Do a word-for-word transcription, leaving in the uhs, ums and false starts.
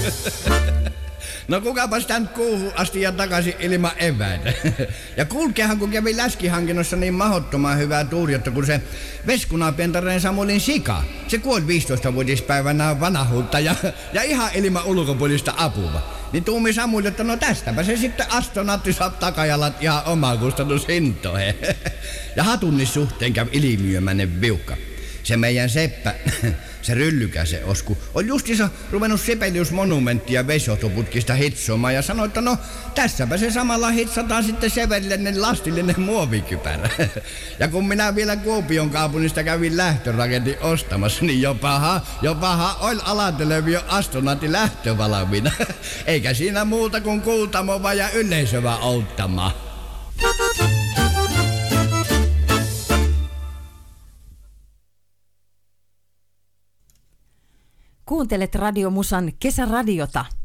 No kukapas tän kuuhun asti ja takaisin ilman eväitä. Ja kulkeahan kun kävi läskihankinnossa niin mahdottoman hyvää tuuri, että kun se veskunapientareen Samulin sika, se kuoli viisitoistavuotispäivänä vanhuutta ja, ja ihan ilman ulkopuolista apua. Niin tuumi Samuli, että no tästäpä se sitten astronautti saa takajalat ihan omaa kustannushintoihin. Ja hatunnin suhteen kävi ilmiömäinen viukka. Se meidän seppä, se ryllykäse osku, on justiinsa ruvennut Sibelius-monumenttia vesiotoputkista hitsomaan ja sanoi, että no tässäpä se samalla hitsataan sitten Severillinen lastillinen muovikypärä. Ja kun minä vielä Kuopion kaupungista kävin lähtöraketin ostamassa, niin jopahan, jopahan oli alatelevio astronautti lähtövalmiina. Eikä siinä muuta kuin kuultamo vaan ja yleisövä outtamaan. Kuuntelet Radio Musan kesäradiota.